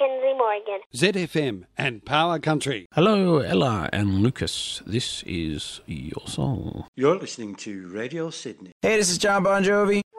Kinsley Morgan. ZFM and Power Country. Hello, Ella and Lucas. This is your song. You're listening to Radio Sydney. Hey, this is John Bon Jovi.